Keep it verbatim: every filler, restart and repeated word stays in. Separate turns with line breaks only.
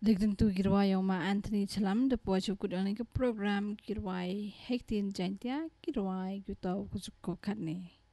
Ligdan tu girway yung ma Anthony Chalam da po acho kudang ke program girway hektin jantia girway gutaw kusuko karne.